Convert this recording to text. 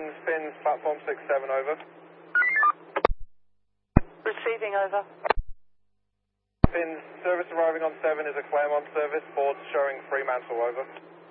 Fins, platform 67, over. Receiving, over. Fins, service arriving on 7 is a Claremont service, boards showing Fremantle, over.